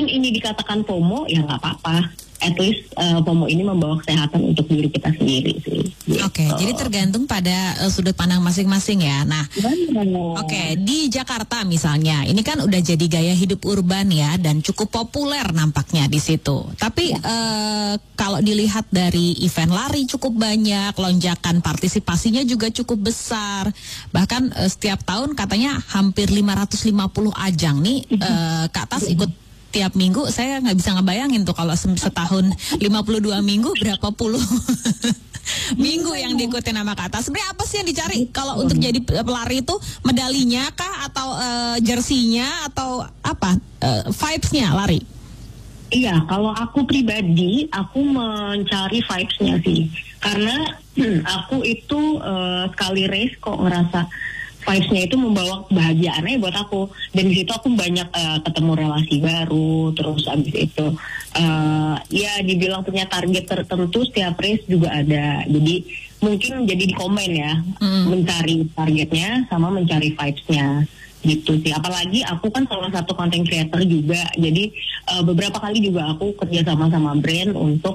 Walaupun ini dikatakan FOMO, ya nggak apa-apa. At least FOMO ini membawa kesehatan untuk diri kita sendiri sih. Oke, jadi tergantung pada sudut pandang masing-masing ya. Nah, Oke, di Jakarta misalnya, ini kan udah jadi gaya hidup urban ya, dan cukup populer nampaknya di situ. Tapi kalau dilihat dari event lari cukup banyak, lonjakan partisipasinya juga cukup besar. Bahkan setiap tahun katanya hampir 550 ajang nih, ke atas ikut tiap minggu. Saya nggak bisa ngebayangin tuh kalau setahun 52 minggu berapa puluh minggu yang diikutin sama Kak Atas. Sebenarnya apa sih yang dicari kalau untuk jadi pelari itu? Medalinya kah atau jersinya atau apa vibes-nya lari? Iya, kalau aku pribadi, aku mencari vibes-nya sih. Karena aku itu sekali race kok ngerasa vibes-nya itu membawa kebahagiaannya buat aku. Dan di situ aku banyak ketemu relasi baru. Terus abis itu ya dibilang punya target tertentu setiap race juga ada. Jadi mungkin jadi di komen ya, mencari targetnya sama mencari vibes-nya gitu sih. Apalagi aku kan salah satu content creator juga. Jadi beberapa kali juga aku kerja sama brand untuk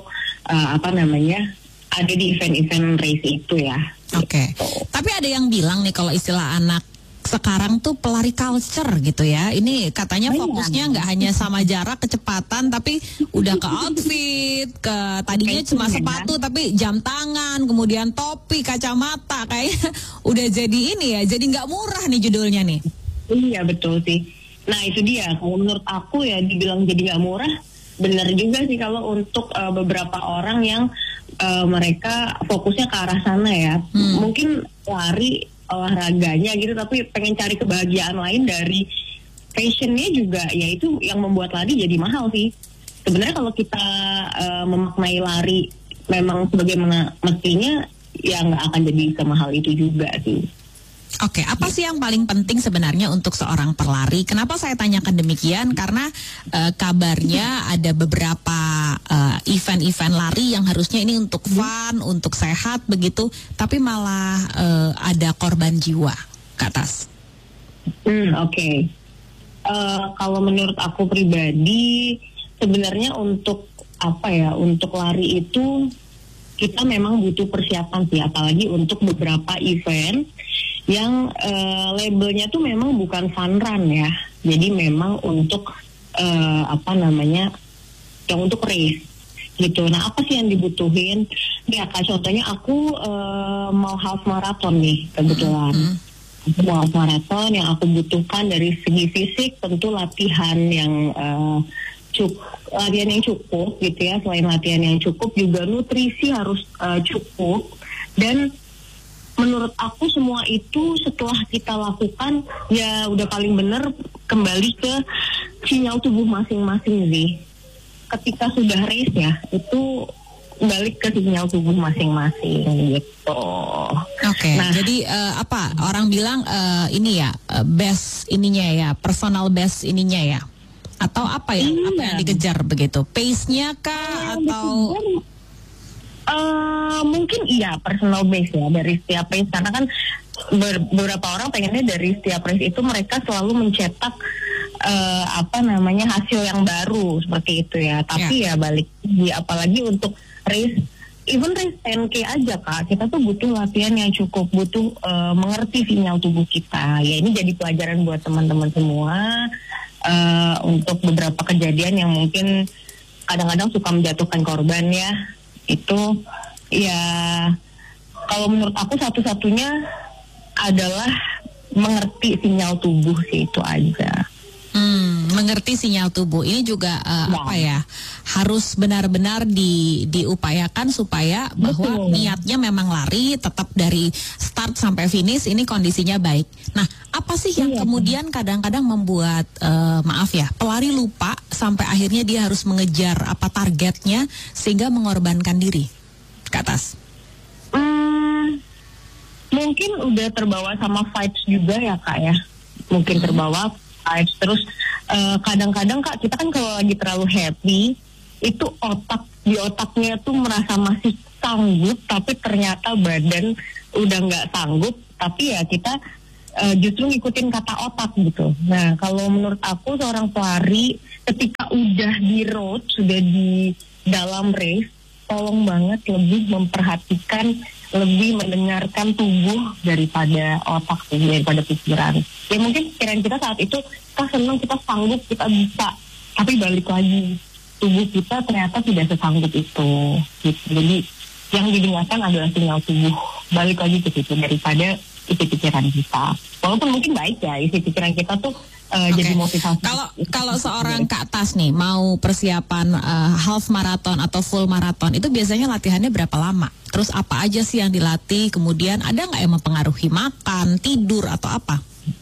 ada di event-event race itu ya. Oke. Tapi ada yang bilang nih kalau istilah anak sekarang tuh pelari culture gitu ya. Ini katanya fokusnya nggak hanya sama jarak, kecepatan, tapi udah ke outfit, ke tadinya cuma sepatu tapi jam tangan, kemudian topi, kacamata, kayaknya udah jadi ini ya. Jadi nggak murah nih judulnya nih. Iya betul sih. Nah itu dia. Kalau menurut aku ya dibilang jadi nggak murah, benar juga sih kalau untuk beberapa orang yang mereka fokusnya ke arah sana ya. Mungkin lari olahraganya gitu, tapi pengen cari kebahagiaan lain dari fashionnya juga, ya itu yang membuat lari jadi mahal sih. Sebenarnya kalau kita memaknai lari memang sebagaimana mestinya, ya nggak akan jadi semahal itu juga sih. Oke, apa sih yang paling penting sebenarnya untuk seorang pelari? Kenapa saya tanyakan demikian? Karena kabarnya ada beberapa event-event lari yang harusnya ini untuk fun, untuk sehat begitu, tapi malah ada korban jiwa, Kak Tas. Oke. Kalau menurut aku pribadi, sebenarnya untuk untuk lari itu kita memang butuh persiapan sih, apalagi untuk beberapa event yang labelnya tuh memang bukan fun run ya. Jadi memang untuk yang untuk race gitu. Nah apa sih yang dibutuhin? Ya Kak, contohnya aku mau half marathon nih kebetulan. Mau half marathon, yang aku butuhkan dari segi fisik tentu latihan yang cukup gitu ya. Selain latihan yang cukup juga nutrisi harus cukup. Dan menurut aku semua itu setelah kita lakukan ya udah paling benar kembali ke sinyal tubuh masing-masing sih. Ketika sudah race ya itu balik ke sinyal tubuh masing-masing gitu. Oke. Nah, jadi orang bilang ini ya best ininya ya, personal best ininya ya, atau apa ya? Apa yang dikejar begitu? Pace-nya kah atau? Mungkin iya personal base ya dari setiap race, karena kan beberapa orang pengennya dari setiap race itu mereka selalu mencetak hasil yang baru seperti itu ya. Tapi ya balik apalagi untuk race, even race 10K aja Kak, kita tuh butuh latihan yang cukup, butuh mengerti sinyal tubuh kita. Ya ini jadi pelajaran buat teman-teman semua untuk beberapa kejadian yang mungkin kadang-kadang suka menjatuhkan korban ya. Itu ya kalau menurut aku satu-satunya adalah mengerti sinyal tubuh sih, itu aja. Mengerti sinyal tubuh ini juga harus benar-benar diupayakan supaya bahwa niatnya memang lari, tetap dari start sampai finish ini kondisinya baik. Nah, apa sih yang kemudian kadang-kadang membuat pelari lupa sampai akhirnya dia harus mengejar apa targetnya sehingga mengorbankan diri? Ke atas. Mungkin udah terbawa sama vibes juga ya Kak ya. Mungkin terbawa vibes. Terus kadang-kadang Kak, kita kan kalau lagi terlalu happy, itu di otaknya tuh merasa masih sanggup, tapi ternyata badan udah nggak sanggup. Tapi ya kita justru ngikutin kata otak gitu. Nah, kalau menurut aku seorang pelari ketika udah di road, sudah di dalam race, tolong banget lebih memperhatikan, lebih mendengarkan tubuh daripada otak sih, daripada pikiran. Ya mungkin pikiran kita saat itu kita senang, kita sanggup, kita bisa, tapi balik lagi tubuh kita ternyata tidak sesanggup itu gitu. Jadi yang didengarkan adalah sinyal tubuh, balik lagi ke situ daripada isi pikiran kita. Walaupun mungkin baik ya isi pikiran kita tuh jadi motivasi. Kalau seorang Kak Tas nih mau persiapan half marathon atau full marathon, itu biasanya latihannya berapa lama? Terus apa aja sih yang dilatih? Kemudian ada nggak yang mempengaruhi makan, tidur atau apa?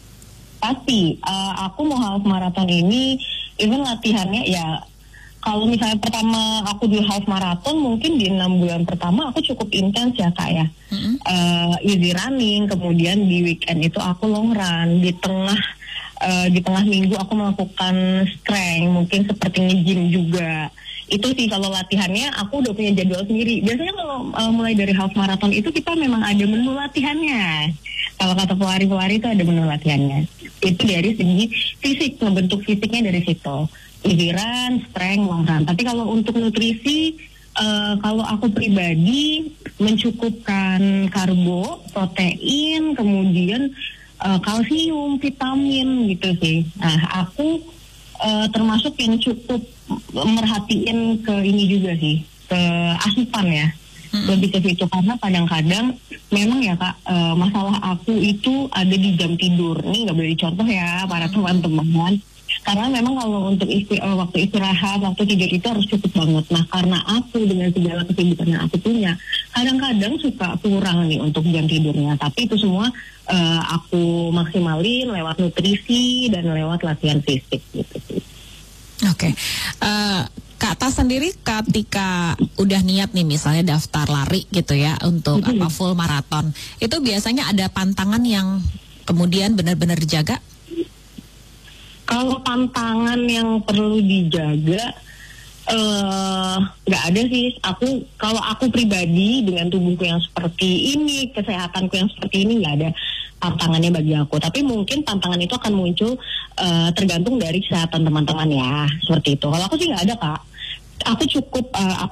Pasti. Aku mau half marathon ini, even latihannya ya. Kalau misalnya pertama aku di half marathon, mungkin di 6 bulan pertama aku cukup intens ya Kak ya. Easy running, kemudian di weekend itu aku long run, di tengah minggu aku melakukan strength, mungkin seperti nge-gym juga. Itu sih kalau latihannya aku udah punya jadwal sendiri. Biasanya kalau mulai dari half marathon itu kita memang ada menu latihannya. Kalau kata pelari-pelari itu ada menu latihannya. Itu dari segi fisik, ngebentuk fisiknya dari situ. Easy run, strength, long run. Tapi kalau untuk nutrisi, kalau aku pribadi mencukupkan karbo, protein, kemudian kalsium, vitamin gitu sih. Nah, aku termasuk yang cukup merhatiin ke ini juga sih, ke asupan ya. Lebih ke situ karena kadang-kadang memang ya Kak, masalah aku itu ada di jam tidur. Ini nggak boleh dicontoh ya para teman-teman. Karena memang kalau untuk waktu istirahat, waktu tidur itu harus cukup banget. Nah, karena aku dengan segala kesibukan yang aku punya, kadang-kadang suka kurang nih untuk jam tidurnya. Tapi itu semua aku maksimalin lewat nutrisi dan lewat latihan fisik gitu sih. Oke. Kak Tas sendiri ketika udah niat nih misalnya daftar lari gitu ya untuk full maraton, itu biasanya ada pantangan yang kemudian benar-benar dijaga? Kalau tantangan yang perlu dijaga, nggak ada sih. Kalau aku pribadi dengan tubuhku yang seperti ini, kesehatanku yang seperti ini, nggak ada tantangannya bagi aku. Tapi mungkin tantangan itu akan muncul tergantung dari kesehatan teman-teman ya, seperti itu. Kalau aku sih nggak ada Kak. Aku cukup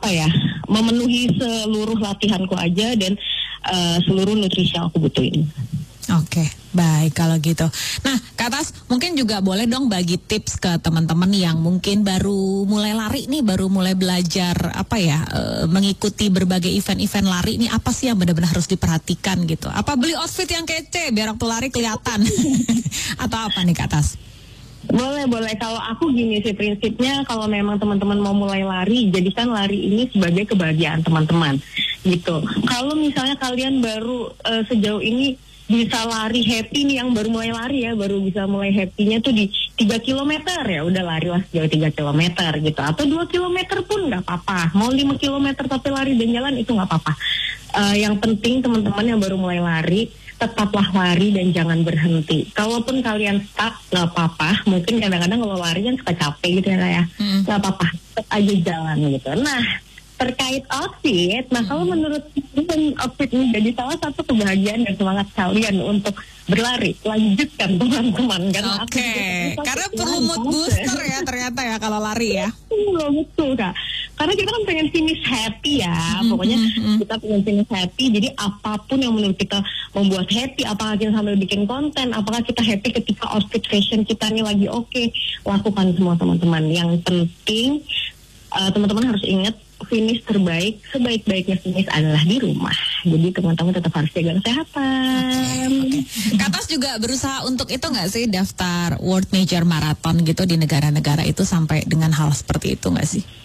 memenuhi seluruh latihanku aja dan seluruh nutrisi yang aku butuhin. Oke, baik kalau gitu. Nah, Kak Tas, mungkin juga boleh dong bagi tips ke teman-teman yang mungkin baru mulai lari nih, baru mulai belajar mengikuti berbagai event-event lari nih, apa sih yang benar-benar harus diperhatikan gitu? Apa beli outfit yang kece biar waktu lari kelihatan? Atau apa nih Kak Tas? Boleh. Kalau aku gini sih prinsipnya, kalau memang teman-teman mau mulai lari, jadikan lari ini sebagai kebahagiaan teman-teman gitu. Kalau misalnya kalian baru sejauh ini bisa lari happy nih, yang baru mulai lari ya, baru bisa mulai happy-nya tuh di 3 km ya, udah larilah sejauh 3 km gitu, atau 2 km pun nggak apa-apa, mau 5 km tapi lari dan jalan itu nggak apa-apa. Yang penting teman-teman yang baru mulai lari, tetaplah lari dan jangan berhenti. Kalaupun kalian stuck, nggak apa-apa, mungkin kadang-kadang kalau lari kan suka capek gitu ya, nggak apa-apa, tetap aja jalan gitu. Nah, terkait outfit, kalau menurut outfit menjadi salah satu kebahagiaan dan semangat kalian untuk berlari, lanjutkan teman-teman kan. Oke, karena perlu mood booster ya ternyata ya kalau lari ya. Betul Kak, karena kita kan pengen finish happy ya, pokoknya kita pengen finish happy. Jadi apapun yang menurut kita membuat happy, apakah kita sambil bikin konten, apakah kita happy ketika outfit fashion kita nih lagi oke, lakukan semua teman-teman. Yang penting teman-teman harus ingat, finish terbaik, sebaik-baiknya finish adalah di rumah. Jadi teman-teman tetap harus jaga kesehatan. Okay. Kak Tas juga berusaha untuk itu nggak sih, daftar World Major Marathon gitu di negara-negara itu sampai dengan hal seperti itu nggak sih?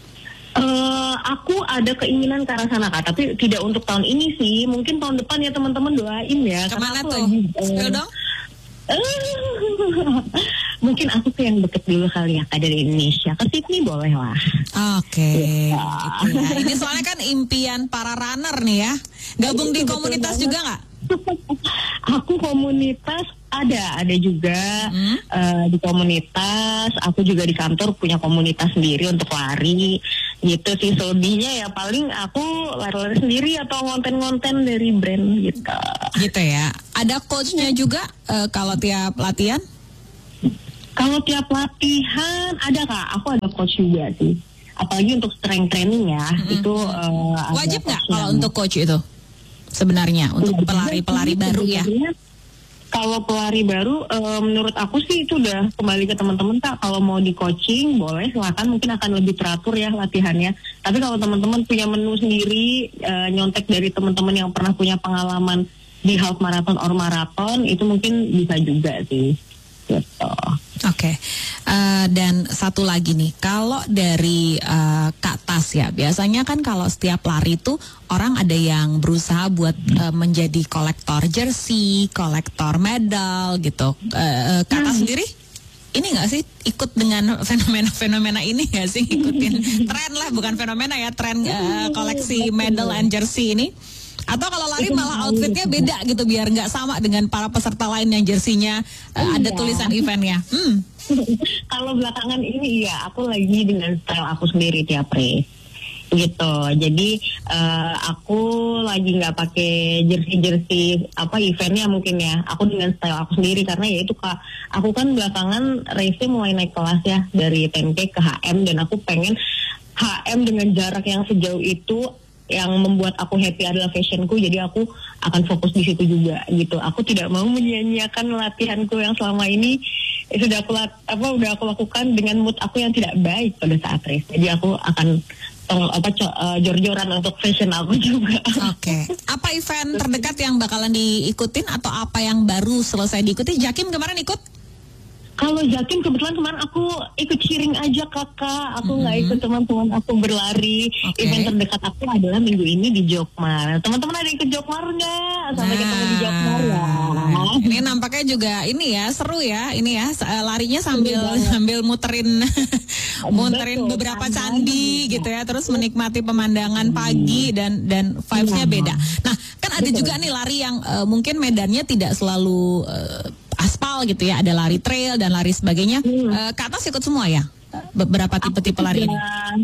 Aku ada keinginan ke arah sana Kak, tapi tidak untuk tahun ini sih. Mungkin tahun depan ya teman-teman doain ya. Kemana tuh? Spill dong. Mungkin aku ke yang deket dulu kali ya Kak, dari Indonesia ke Sydney boleh lah. Oke. Gitu ya. Ini soalnya kan impian para runner nih ya. Gabung di komunitas juga nggak? Aku komunitas ada juga di komunitas. Aku juga di kantor punya komunitas sendiri untuk lari gitu sih. Selebihnya ya paling aku lari-lari sendiri atau konten-konten dari brand gitu. Gitu ya. Ada coachnya juga kalau tiap latihan? Kalau tiap latihan ada Kak. Aku ada coach juga sih. Apalagi untuk strength training ya. Itu wajib nggak kalau untuk coach itu? Sebenarnya untuk pelari-pelari baru ya. Kalau pelari baru, menurut aku sih itu udah kembali ke teman-teman Kak. Kalau mau di coaching boleh, silakan, mungkin akan lebih teratur ya latihannya. Tapi kalau teman-teman punya menu sendiri, nyontek dari teman-teman yang pernah punya pengalaman di half marathon or marathon, itu mungkin bisa juga sih. Gitu. Oke. Dan satu lagi nih, kalau dari Kak Tas ya, biasanya kan kalau setiap lari tuh orang ada yang berusaha buat menjadi kolektor jersey, kolektor medal gitu. Kak Tas sendiri, ini nggak sih ikut dengan fenomena-fenomena ini nggak sih, ikutin tren lah, bukan fenomena ya, tren koleksi medal and jersey ini? Atau kalau lari malah outfitnya beda gitu biar nggak sama dengan para peserta lain yang jersinya ada tulisan eventnya. Kalau belakangan ini ya aku lagi dengan style aku sendiri tiap race gitu. Jadi aku lagi nggak pakai jersey eventnya mungkin ya. Aku dengan style aku sendiri karena ya itu Kak. Aku kan belakangan race mulai naik kelas ya dari 10K ke HM dan aku pengen HM dengan jarak yang sejauh itu. Yang membuat aku happy adalah fashionku, jadi aku akan fokus di situ juga gitu. Aku tidak mau menyia-nyiakan latihanku yang selama ini sudah aku lakukan dengan mood aku yang tidak baik pada saat race. Jadi aku akan jor-joran untuk fashion aku juga. Oke. Apa event terdekat yang bakalan diikutin atau apa yang baru selesai diikuti? Jakim kemarin ikut? Kalau Jakim kebetulan kemarin aku ikut cheering aja Kakak. Aku nggak ikut teman-teman aku berlari. Event terdekat aku adalah minggu ini di Jokmar. Teman-teman ada ikut Jokmar nggak? Sampai ketemu di Jokmar ya. Ini nampaknya juga ini ya seru ya. Ini ya larinya sambil muterin beberapa candi gitu ya. Terus menikmati pemandangan pagi dan vibes-nya beda. Nah kan ada juga nih lari yang mungkin medannya tidak selalu aspal gitu ya, ada lari trail dan lari sebagainya. Kak Tas ikut semua ya? Beberapa tipe-tipe lari ini?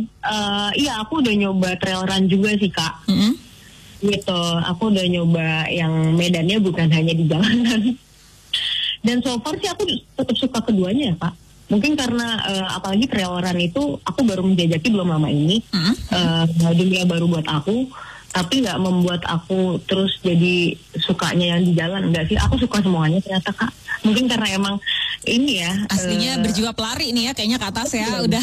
Iya, aku udah nyoba trail run juga sih Kak. Gitu, aku udah nyoba yang medannya bukan hanya di jalanan. Dan so far sih aku tetap suka keduanya ya Kak. Mungkin karena apalagi trail run itu aku baru menjajaki belum lama ini. Dunia baru buat aku. Tapi nggak membuat aku terus jadi sukanya yang di jalan. Enggak sih, aku suka semuanya ternyata Kak. Mungkin karena emang ini ya. Aslinya berjiwa pelari nih ya, kayaknya Kak Tas ya. Udah.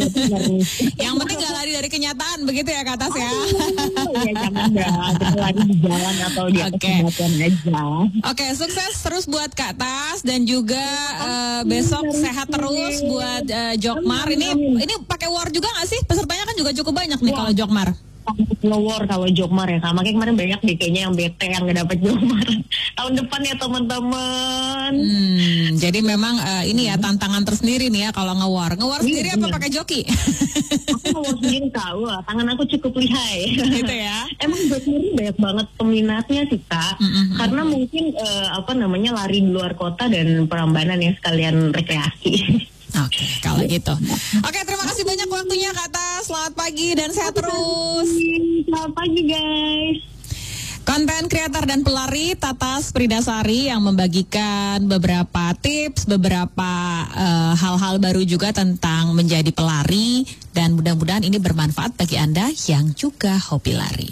Yang penting gak lari dari kenyataan, begitu ya Kak Tas ya. Iya, jangan kita lari di jalan atau di atas kenyataan aja. Oke, sukses terus buat Kak Tas dan juga besok sehat terus buat Jokmar. Ini pakai war juga nggak sih? Pesertanya kan juga cukup banyak nih kalau Jokmar. War kalau Jokmar ya Kak. Makanya kemarin banyak deh kayaknya yang bete yang gak dapet Jokmar. Tahun depan ya teman-teman. Jadi memang ini ya tantangan tersendiri nih ya kalau nge-war. Nge-war sendiri apa pakai joki? Aku nge-war sendiri Kak. Wah, tangan aku cukup lihai. Gitu ya. Emang Jokmar ini banyak banget peminatnya sih Kak. Karena mungkin lari di luar kota dan Prambanan ya sekalian rekreasi. Oke, kalau gitu. Oke, terima kasih banyak waktunya Kak Tas. Selamat pagi dan sehat terus. Selamat pagi guys. Konten kreator dan pelari Tatas Pridasari yang membagikan beberapa tips, beberapa hal-hal baru juga tentang menjadi pelari. Dan mudah-mudahan ini bermanfaat bagi Anda yang juga hobi lari.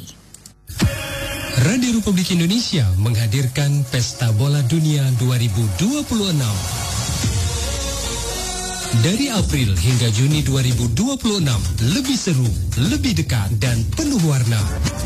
Radio Republik Indonesia menghadirkan Pesta Bola Dunia 2026. Dari April hingga Juni 2026, lebih seru, lebih dekat, dan penuh warna.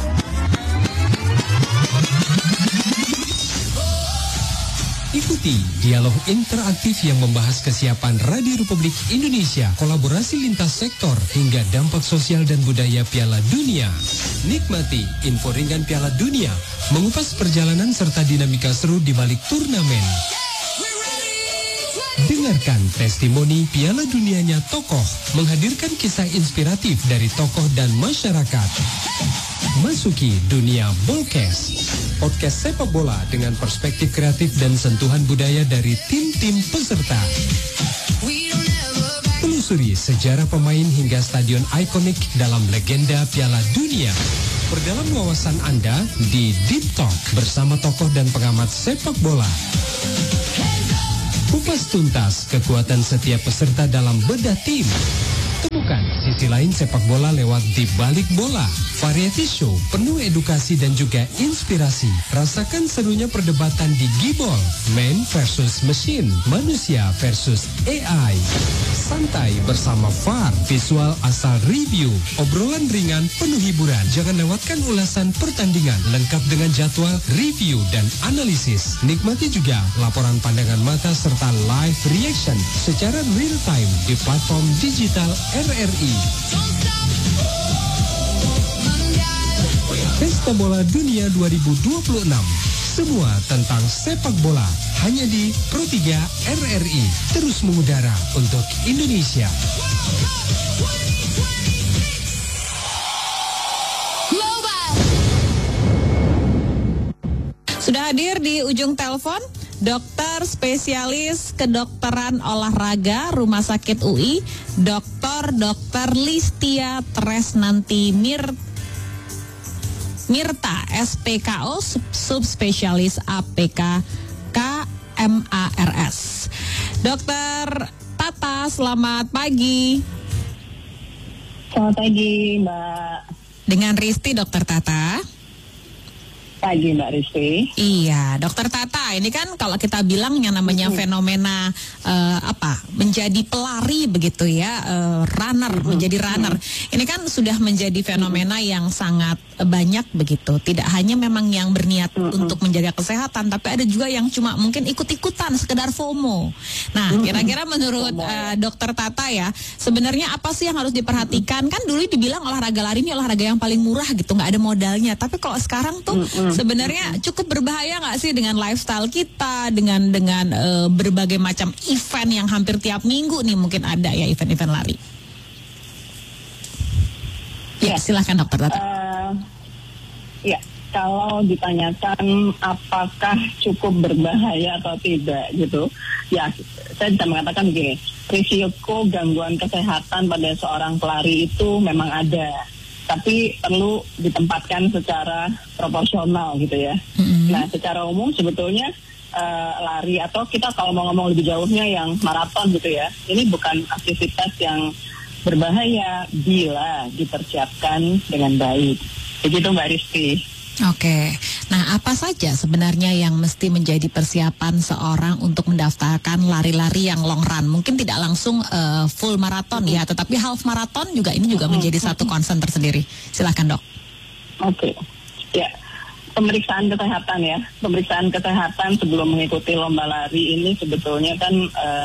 Ikuti dialog interaktif yang membahas kesiapan Radio Republik Indonesia, kolaborasi lintas sektor, hingga dampak sosial dan budaya Piala Dunia. Nikmati info ringan Piala Dunia, mengupas perjalanan serta dinamika seru di balik turnamen. Dengarkan testimoni Piala Dunianya tokoh, menghadirkan kisah inspiratif dari tokoh dan masyarakat. Masuki dunia Bolkes, podcast sepak bola dengan perspektif kreatif dan sentuhan budaya dari tim-tim peserta. Telusuri sejarah pemain hingga stadion ikonik dalam legenda Piala Dunia. Perdalam wawasan Anda di Deep Talk bersama tokoh dan pengamat sepak bola. Kupas tuntas kekuatan setiap peserta dalam bedah tim. Temukan sisi lain sepak bola lewat Di Balik Bola. Variety show penuh edukasi dan juga inspirasi. Rasakan serunya perdebatan di Gibol. Man versus Machine, manusia versus AI. Santai bersama VAR, visual asal review. Obrolan ringan penuh hiburan. Jangan lewatkan ulasan pertandingan lengkap dengan jadwal, review, dan analisis. Nikmati juga laporan pandangan mata serta live reaction secara real time di platform digital RRI. Pesta Bola Dunia 2026. Semua tentang sepak bola hanya di Pro 3 RRI. Terus mengudara untuk Indonesia. Sudah hadir di ujung telepon dokter spesialis kedokteran olahraga Rumah Sakit UI, Dr. Listia Tresnanti Mirta, SPKO, subspesialis APK KMARS. Dokter Tata, selamat pagi. Selamat pagi, Mbak. Dengan Risti, Dokter Tata. Pagi, Mbak Rizky. Iya, Dokter Tata, ini kan kalau kita bilang yang namanya fenomena menjadi pelari begitu ya, menjadi runner. Ini kan sudah menjadi fenomena yang sangat banyak begitu. Tidak hanya memang yang berniat untuk menjaga kesehatan, tapi ada juga yang cuma mungkin ikut-ikutan, sekedar FOMO. Nah, kira-kira menurut Dokter Tata ya, sebenarnya apa sih yang harus diperhatikan? Kan dulu dibilang olahraga lari ini olahraga yang paling murah gitu, nggak ada modalnya. Tapi kalau sekarang tuh sebenarnya cukup berbahaya nggak sih dengan lifestyle kita, dengan berbagai macam event yang hampir tiap minggu nih mungkin ada ya event-event lari. Ya, silahkan Dokter Tata. Ya, kalau ditanyakan apakah cukup berbahaya atau tidak gitu, ya saya bisa mengatakan begini, risiko gangguan kesehatan pada seorang pelari itu memang ada. Tapi perlu ditempatkan secara proporsional gitu ya. Nah, secara umum sebetulnya lari atau kita kalau mau ngomong lebih jauhnya yang maraton gitu ya, ini bukan aktivitas yang berbahaya bila dipersiapkan dengan baik. Begitu Mbak Rizky. Oke, nah apa saja sebenarnya yang mesti menjadi persiapan seorang untuk mendaftarkan lari-lari yang long run? Mungkin tidak langsung full maraton ya, tetapi half maraton juga ini juga menjadi satu concern tersendiri. Silakan Dok. Oke, ya pemeriksaan kesehatan ya, pemeriksaan kesehatan sebelum mengikuti lomba lari ini sebetulnya kan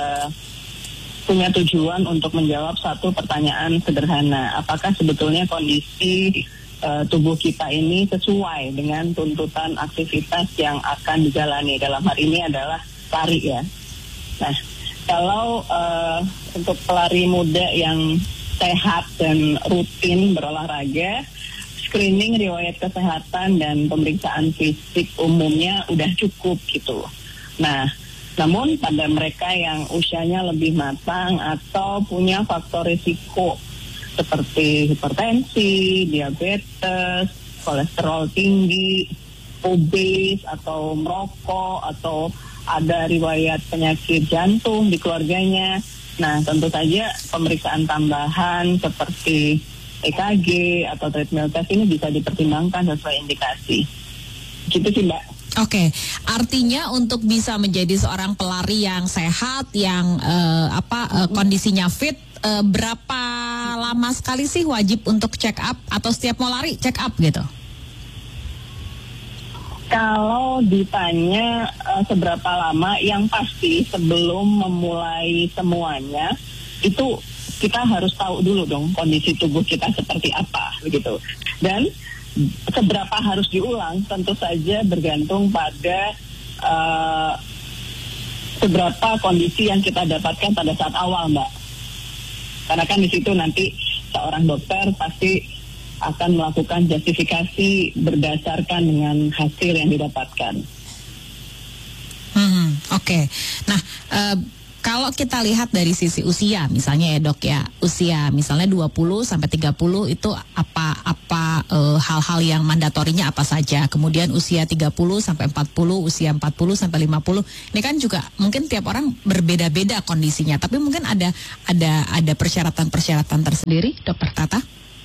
punya tujuan untuk menjawab satu pertanyaan sederhana, apakah sebetulnya kondisi tubuh kita ini sesuai dengan tuntutan aktivitas yang akan dijalani. Dalam hal ini adalah lari ya. Nah, kalau untuk pelari muda yang sehat dan rutin berolahraga, screening riwayat kesehatan dan pemeriksaan fisik umumnya udah cukup gitu. Nah, namun pada mereka yang usianya lebih matang atau punya faktor risiko seperti hipertensi, diabetes, kolesterol tinggi, obes atau merokok atau ada riwayat penyakit jantung di keluarganya. Nah, tentu saja pemeriksaan tambahan seperti EKG atau treadmill test ini bisa dipertimbangkan sesuai indikasi. Gitu sih, Mbak. Oke, artinya untuk bisa menjadi seorang pelari yang sehat, yang kondisinya fit, berapa lama sekali sih wajib untuk check up atau setiap mau lari check up gitu? Kalau ditanya seberapa lama, yang pasti sebelum memulai semuanya itu kita harus tahu dulu dong kondisi tubuh kita seperti apa begitu. Dan seberapa harus diulang tentu saja bergantung pada seberapa kondisi yang kita dapatkan pada saat awal, Mbak. Karena kan di situ nanti seorang dokter pasti akan melakukan justifikasi berdasarkan dengan hasil yang didapatkan. Oke. Nah, kalau kita lihat dari sisi usia misalnya ya dok ya, usia misalnya 20 sampai 30 itu apa hal-hal yang mandatorinya apa saja. Kemudian usia 30 sampai 40, usia 40 sampai 50. Ini kan juga mungkin tiap orang berbeda-beda kondisinya, tapi mungkin ada persyaratan-persyaratan tersendiri, Dokter Tata?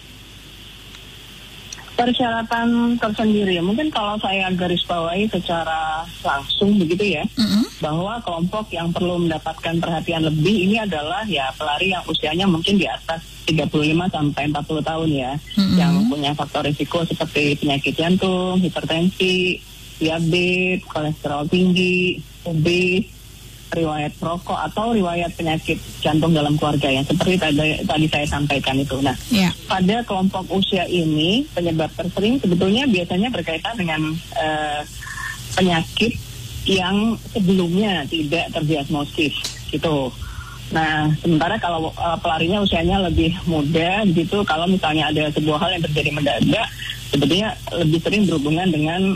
Persyaratan tersendiri, mungkin kalau saya garis bawahi secara langsung begitu ya, bahwa kelompok yang perlu mendapatkan perhatian lebih ini adalah ya pelari yang usianya mungkin di atas 35 sampai 40 tahun ya, yang punya faktor risiko seperti penyakit jantung, hipertensi, diabetes, kolesterol tinggi, obes, riwayat perokok atau riwayat penyakit jantung dalam keluarga yang seperti tadi saya sampaikan itu. Nah, pada kelompok usia ini penyebab tersering sebetulnya biasanya berkaitan dengan penyakit yang sebelumnya tidak terdiagnosis gitu. Nah, sementara kalau pelarinya usianya lebih muda gitu, kalau misalnya ada sebuah hal yang terjadi mendadak, sebetulnya lebih sering berhubungan dengan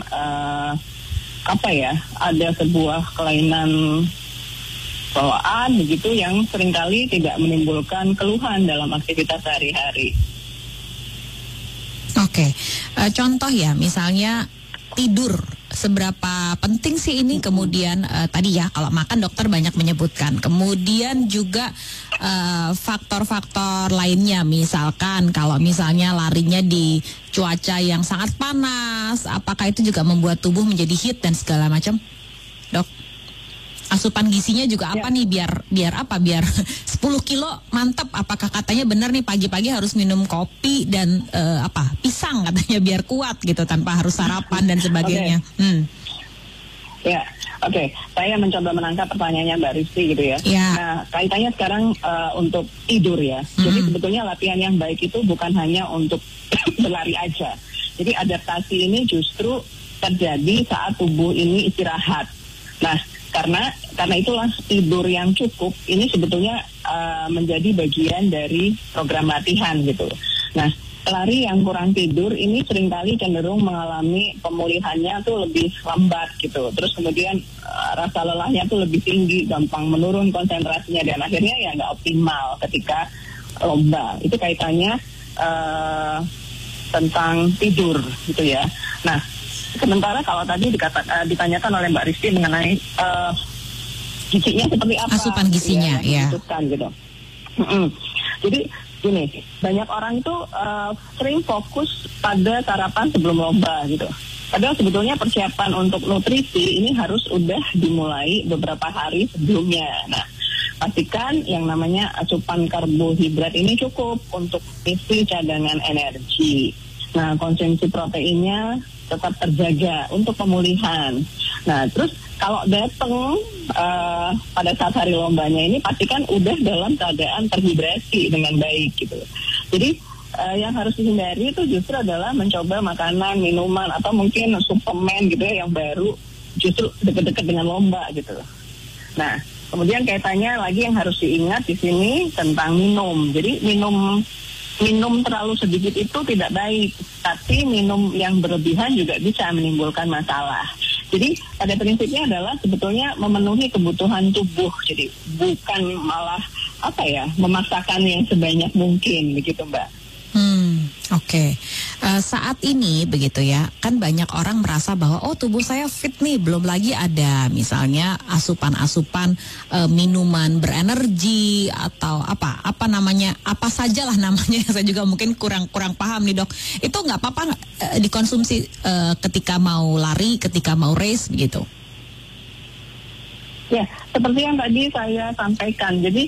ada sebuah kelainan bawaan begitu yang seringkali tidak menimbulkan keluhan dalam aktivitas sehari-hari. Oke. Contoh ya, misalnya tidur. Seberapa penting sih ini? Kemudian tadi ya kalau makan dokter banyak menyebutkan. Kemudian juga faktor-faktor lainnya, misalkan kalau misalnya larinya di cuaca yang sangat panas, apakah itu juga membuat tubuh menjadi heat dan segala macam, Dok? Asupan gizinya juga apa nih biar 10 kilo mantep, apakah katanya benar nih pagi-pagi harus minum kopi dan pisang katanya biar kuat gitu tanpa harus sarapan dan sebagainya. Saya mencoba menangkap pertanyaannya Mbak Rizky gitu ya. Nah, kaitannya sekarang untuk tidur ya. Jadi sebetulnya latihan yang baik itu bukan hanya untuk berlari aja. Jadi adaptasi ini justru terjadi saat tubuh ini istirahat. Nah, karena itulah tidur yang cukup ini sebetulnya menjadi bagian dari program latihan gitu. Nah, pelari yang kurang tidur ini seringkali cenderung mengalami pemulihannya tuh lebih lambat gitu. Terus kemudian rasa lelahnya tuh lebih tinggi, gampang menurun konsentrasinya dan akhirnya ya nggak optimal ketika lomba. Itu kaitannya tentang tidur gitu ya. Nah, sementara kalau tadi ditanyakan oleh Mbak Rizky mengenai gizinya seperti apa, asupan gizinya, gitu. Jadi gini, banyak orang itu sering fokus pada sarapan sebelum lomba gitu. Padahal sebetulnya persiapan untuk nutrisi ini harus udah dimulai beberapa hari sebelumnya. Nah, pastikan yang namanya asupan karbohidrat ini cukup untuk isi cadangan energi. Nah, konsumsi proteinnya tetap terjaga untuk pemulihan. Nah, terus kalau datang pada saat hari lombanya ini pastikan udah dalam keadaan terhidrasi dengan baik gitu. Jadi yang harus dihindari itu justru adalah mencoba makanan, minuman atau mungkin suplemen gitu ya yang baru justru dekat-dekat dengan lomba gitu. Nah, kemudian kaitannya lagi yang harus diingat di sini tentang minum. Jadi minum terlalu sedikit itu tidak baik, tapi minum yang berlebihan juga bisa menimbulkan masalah. Jadi pada prinsipnya adalah sebetulnya memenuhi kebutuhan tubuh, jadi bukan malah memaksakan yang sebanyak mungkin begitu Mbak. Oke. Saat ini begitu ya, kan banyak orang merasa bahwa tubuh saya fit nih, belum lagi ada misalnya asupan-asupan minuman berenergi atau apa namanya, apa sajalah namanya, saya juga mungkin kurang paham nih Dok. Itu nggak apa-apa dikonsumsi ketika mau lari, ketika mau race begitu? Ya, seperti yang tadi saya sampaikan. Jadi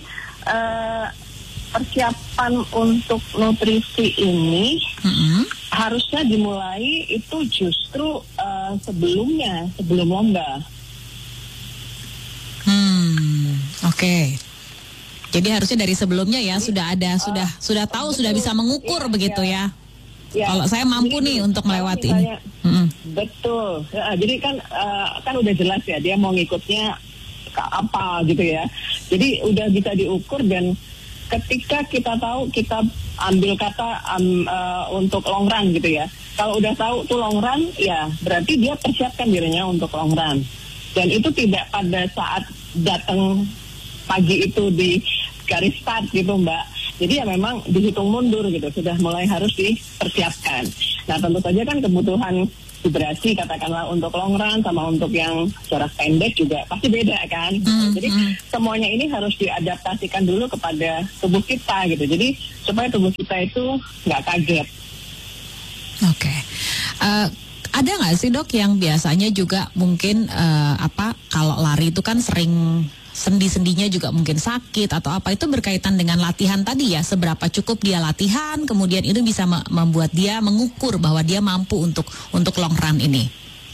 persiapan untuk nutrisi ini harusnya dimulai itu justru sebelum lomba. Oke. Jadi harusnya dari sebelumnya ya sudah tahu, sudah bisa mengukur begitu ya. Kalau saya mampu nih untuk melewati ini. Betul. Jadi kan udah jelas ya dia mau ngikutnya apa gitu ya. Jadi udah bisa diukur, dan ketika kita tahu, kita ambil kata untuk long run gitu ya. Kalau udah tahu tuh long run, ya berarti dia persiapkan dirinya untuk long run. Dan itu tidak pada saat datang pagi itu di garis start gitu Mbak. Jadi ya memang dihitung mundur gitu, sudah mulai harus dipersiapkan. Nah tentu saja kan kebutuhan hidrasi katakanlah untuk long run sama untuk yang jarak pendek juga pasti beda kan. Jadi semuanya ini harus diadaptasikan dulu kepada tubuh kita gitu. Jadi supaya tubuh kita itu nggak kaget. Oke. Ada nggak sih dok yang biasanya juga mungkin kalau lari itu kan sering sendi-sendinya juga mungkin sakit atau apa, itu berkaitan dengan latihan tadi ya, seberapa cukup dia latihan, kemudian itu bisa membuat dia mengukur bahwa dia mampu untuk long run ini.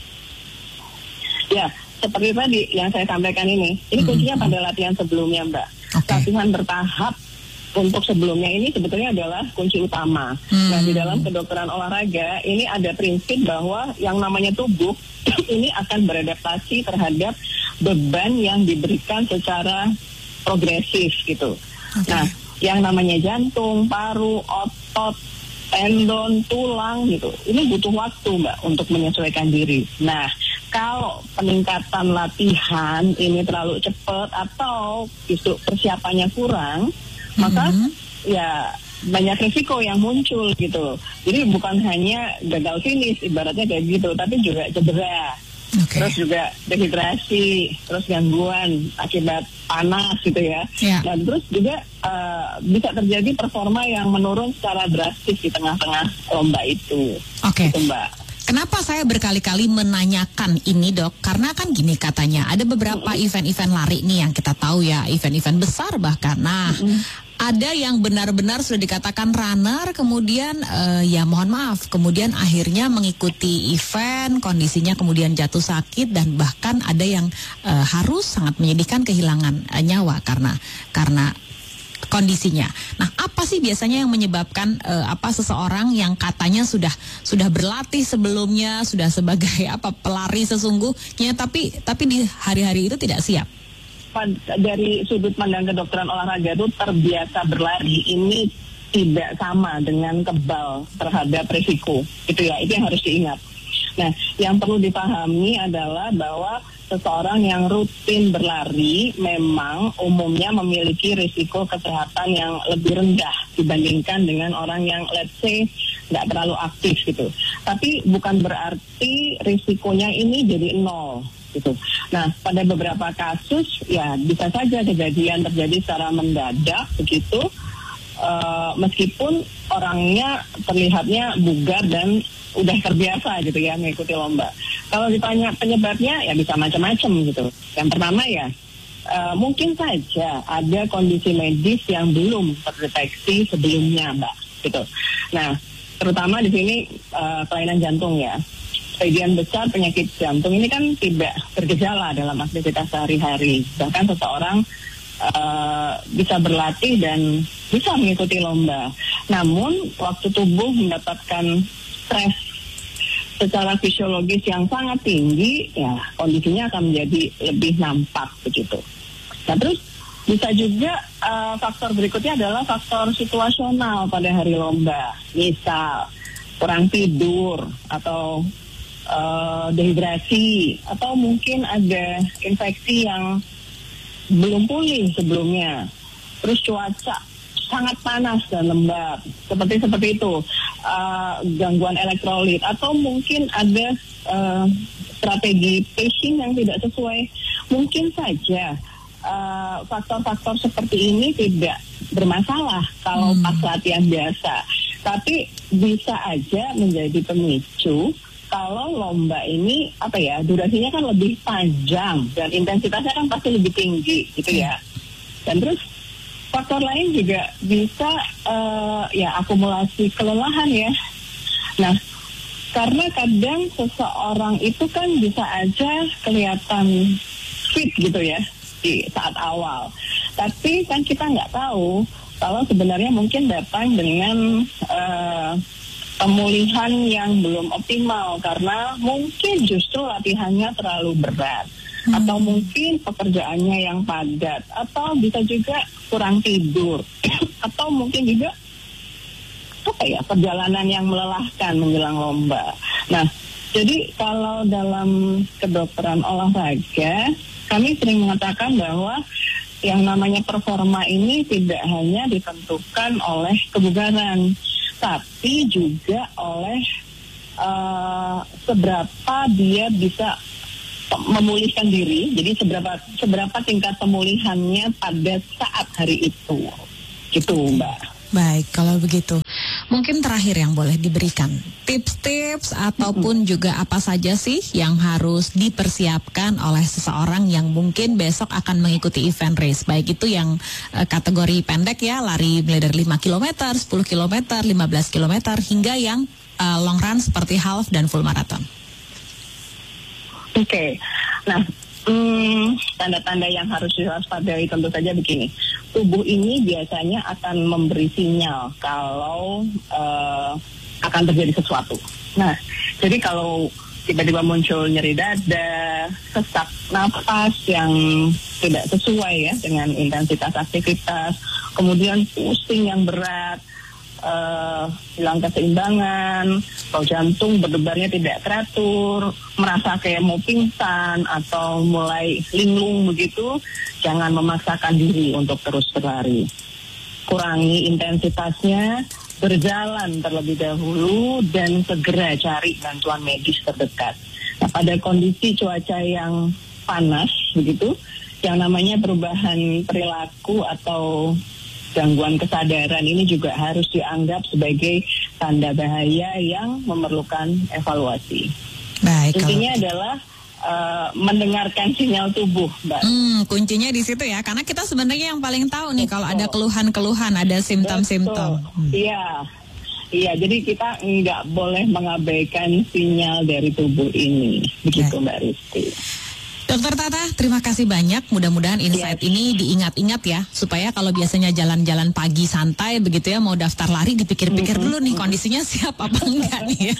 Ya, seperti tadi yang saya sampaikan ini kuncinya pada latihan sebelumnya Mbak. Latihan bertahap untuk sebelumnya ini sebetulnya adalah kunci utama. Nah di dalam kedokteran olahraga ini ada prinsip bahwa yang namanya tubuh ini akan beradaptasi terhadap beban yang diberikan secara progresif gitu. Nah yang namanya jantung, paru, otot, tendon, tulang gitu, ini butuh waktu Mbak untuk menyesuaikan diri. Nah kalau peningkatan latihan ini terlalu cepat atau justru persiapannya kurang, maka ya banyak risiko yang muncul gitu. Jadi bukan hanya gagal finish ibaratnya kayak gitu, tapi juga cedera. Terus juga dehidrasi, terus gangguan akibat panas gitu ya. Dan terus juga bisa terjadi performa yang menurun secara drastis di tengah-tengah lomba itu. Gitu, Mbak. Kenapa saya berkali-kali menanyakan ini dok? Karena kan gini katanya, ada beberapa event-event lari nih yang kita tahu ya, event-event besar bahkan. Nah, ada yang benar-benar sudah dikatakan runner, kemudian ya mohon maaf, kemudian akhirnya mengikuti event, kondisinya kemudian jatuh sakit, dan bahkan ada yang harus sangat menyedihkan kehilangan nyawa karena kondisinya. Nah, apa sih biasanya yang menyebabkan seseorang yang katanya sudah berlatih sebelumnya, sudah sebagai pelari sesungguhnya, tapi di hari-hari itu tidak siap? Dari sudut pandang kedokteran olahraga itu terbiasa berlari ini tidak sama dengan kebal terhadap risiko. Itu ya, itu yang harus diingat. Nah, yang perlu dipahami adalah bahwa seseorang yang rutin berlari memang umumnya memiliki risiko kesehatan yang lebih rendah dibandingkan dengan orang yang let's say nggak terlalu aktif gitu. Tapi bukan berarti risikonya ini jadi nol gitu. Nah, pada beberapa kasus ya bisa saja kejadian terjadi secara mendadak begitu, meskipun orangnya terlihatnya bugar dan udah terbiasa gitu ya mengikuti lomba. Kalau ditanya penyebabnya ya bisa macam-macam gitu. Yang pertama ya mungkin saja ada kondisi medis yang belum terdeteksi sebelumnya Mbak gitu. Nah terutama di sini kelainan jantung ya. Sebagian besar penyakit jantung ini kan tidak bergejala dalam aktivitas sehari-hari. Bahkan seseorang bisa berlatih dan bisa mengikuti lomba. Namun waktu tubuh mendapatkan stres secara fisiologis yang sangat tinggi, ya kondisinya akan menjadi lebih nampak begitu. Nah terus bisa juga faktor berikutnya adalah faktor situasional pada hari lomba. Misal kurang tidur atau dehidrasi, atau mungkin ada infeksi yang belum pulih sebelumnya. Terus cuaca sangat panas dan lembab, seperti itu, gangguan elektrolit, atau mungkin ada strategi pacing yang tidak sesuai. Mungkin saja faktor-faktor seperti ini tidak bermasalah kalau pas latihan biasa, tapi bisa aja menjadi pemicu kalau lomba ini durasinya kan lebih panjang dan intensitasnya kan pasti lebih tinggi gitu ya. Dan terus faktor lain juga bisa akumulasi kelelahan ya. Nah, karena kadang seseorang itu kan bisa aja kelihatan fit gitu ya di saat awal. Tapi kan kita nggak tahu kalau sebenarnya mungkin datang dengan pemulihan yang belum optimal karena mungkin justru latihannya terlalu berat. atau mungkin pekerjaannya yang padat, atau bisa juga kurang tidur, atau mungkin juga perjalanan yang melelahkan menjelang lomba. Nah, jadi kalau dalam kedokteran olahraga, kami sering mengatakan bahwa yang namanya performa ini tidak hanya ditentukan oleh kebugaran, tapi juga oleh seberapa dia bisa memulihkan diri. Jadi seberapa tingkat pemulihannya pada saat hari itu, gitu Mbak. Baik, kalau begitu. Mungkin terakhir yang boleh diberikan tips-tips ataupun juga apa saja sih yang harus dipersiapkan oleh seseorang yang mungkin besok akan mengikuti event race. Baik itu yang kategori pendek ya, lari mulai dari 5 km, 10 km, 15 km, hingga yang long run seperti half dan full marathon. Oke. Nah, tanda-tanda yang harus diwaspadai tentu saja begini. Tubuh ini biasanya akan memberi sinyal kalau akan terjadi sesuatu. Nah, jadi kalau tiba-tiba muncul nyeri dada, sesak napas yang tidak sesuai ya dengan intensitas aktivitas, kemudian pusing yang berat, hilang keseimbangan, atau jantung berdebarnya tidak teratur, merasa kayak mau pingsan atau mulai linglung begitu, jangan memaksakan diri untuk terus berlari. Kurangi intensitasnya, berjalan terlebih dahulu, dan segera cari bantuan medis terdekat. Nah, pada kondisi cuaca yang panas begitu, yang namanya perubahan perilaku atau gangguan kesadaran ini juga harus dianggap sebagai tanda bahaya yang memerlukan evaluasi. Baik, intinya adalah mendengarkan sinyal tubuh, Mbak. Kuncinya di situ ya, karena kita sebenarnya yang paling tahu nih kalau ada keluhan-keluhan, ada simptom-simptom. Iya, jadi kita nggak boleh mengabaikan sinyal dari tubuh ini, begitu Mbak Risti. Dokter Tata, terima kasih banyak. Mudah-mudahan insight ini diingat-ingat ya, supaya kalau biasanya jalan-jalan pagi santai begitu ya, mau daftar lari dipikir-pikir dulu nih kondisinya siap apa enggak nih ya.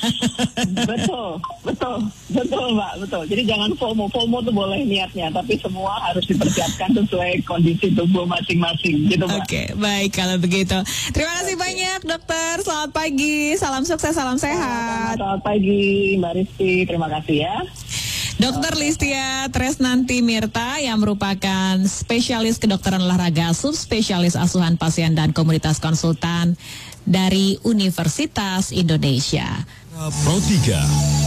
Betul Mbak, betul. Jadi jangan FOMO tuh boleh niatnya, tapi semua harus dipersiapkan sesuai kondisi tubuh masing-masing gitu Mbak. Oke, baik kalau begitu. Terima kasih banyak dokter, selamat pagi, salam sukses, salam sehat. Selamat pagi Mbak Rizky, terima kasih ya. Dr. Listia Tresnanti Mirta yang merupakan spesialis kedokteran olahraga, subspesialis asuhan pasien dan komunitas konsultan dari Universitas Indonesia. Pro 3